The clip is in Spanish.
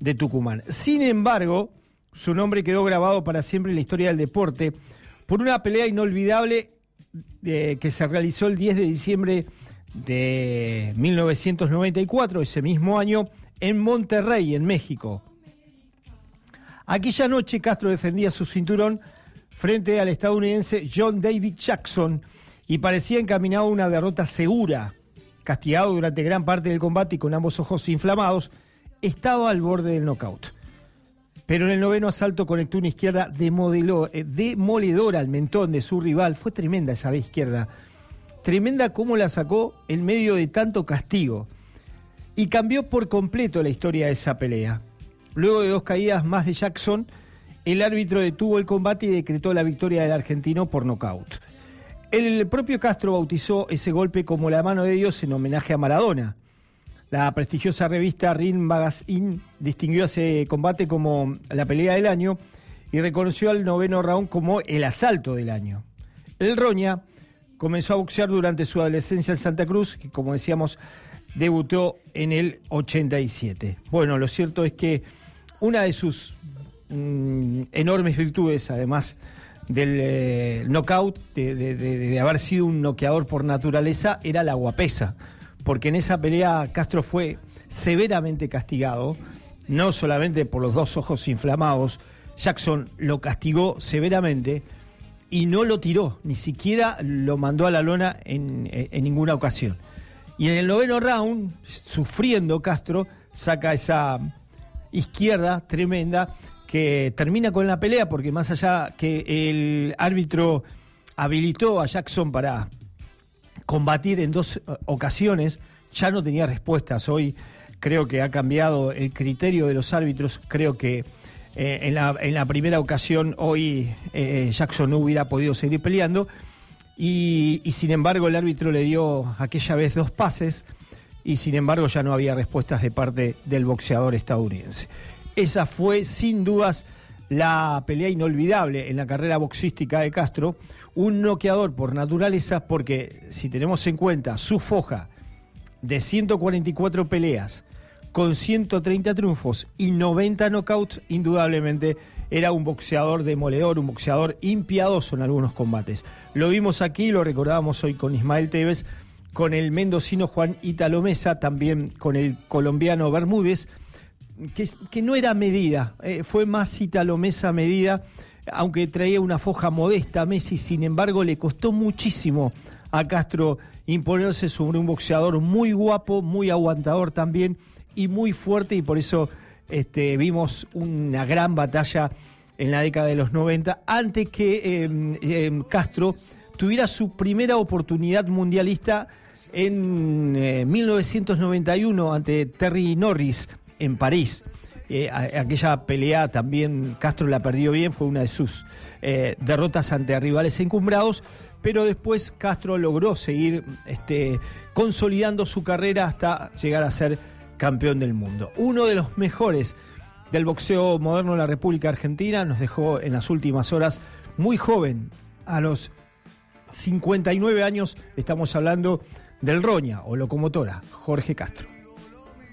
de Tucumán. Sin embargo, su nombre quedó grabado para siempre en la historia del deporte por una pelea inolvidable que se realizó el 10 de diciembre de 1994, ese mismo año, en Monterrey, en México. Aquella noche Castro defendía su cinturón frente al estadounidense John David Jackson y parecía encaminado a una derrota segura. Castigado durante gran parte del combate y con ambos ojos inflamados, estaba al borde del knockout. Pero en el noveno asalto conectó una izquierda demoledora al mentón de su rival. Fue tremenda esa izquierda. Tremenda cómo la sacó en medio de tanto castigo. Y cambió por completo la historia de esa pelea. Luego de 2 caídas más de Jackson, el árbitro detuvo el combate y decretó la victoria del argentino por nocaut. El propio Castro bautizó ese golpe como la mano de Dios en homenaje a Maradona. La prestigiosa revista Ring Magazine distinguió ese combate como la pelea del año y reconoció al noveno round como el asalto del año. El Roña comenzó a boxear durante su adolescencia en Santa Cruz, que como decíamos debutó en el 87. Bueno, lo cierto es que una de sus enormes virtudes, además del knockout, de haber sido un noqueador por naturaleza, era la guapesa, porque en esa pelea Castro fue severamente castigado, no solamente por los 2 ojos inflamados. Jackson lo castigó severamente y no lo tiró, ni siquiera lo mandó a la lona en ninguna ocasión. Y en el noveno round, sufriendo, Castro saca esa izquierda tremenda que termina con la pelea, porque más allá que el árbitro habilitó a Jackson para combatir en 2 ocasiones, ya no tenía respuestas. Hoy creo que ha cambiado el criterio de los árbitros. Creo que en la primera ocasión hoy Jackson no hubiera podido seguir peleando y sin embargo el árbitro le dio aquella vez 2 pases y sin embargo ya no había respuestas de parte del boxeador estadounidense. Esa fue sin dudas la pelea inolvidable en la carrera boxística de Castro, un noqueador por naturaleza, porque si tenemos en cuenta su foja de 144 peleas con 130 triunfos y 90 knockouts, indudablemente era un boxeador demoledor, un boxeador impiadoso en algunos combates. Lo vimos aquí, lo recordábamos hoy con Ismael Tevez, con el mendocino Juan Ítalo Mesa, también con el colombiano Bermúdez, que no era medida, fue más Ítalo Mesa medida, aunque traía una foja modesta Messi. Sin embargo le costó muchísimo a Castro imponerse sobre un boxeador muy guapo, muy aguantador también y muy fuerte, y por eso vimos una gran batalla en la década de los 90 antes que Castro tuviera su primera oportunidad mundialista en 1991 ante Terry Norris en París. Aquella pelea también Castro la perdió bien, fue una de sus derrotas ante rivales encumbrados, pero después Castro logró seguir consolidando su carrera hasta llegar a ser campeón del mundo. Uno de los mejores del boxeo moderno en la República Argentina, nos dejó en las últimas horas muy joven, a los 59 años. Estamos hablando del Roña o locomotora, Jorge Castro.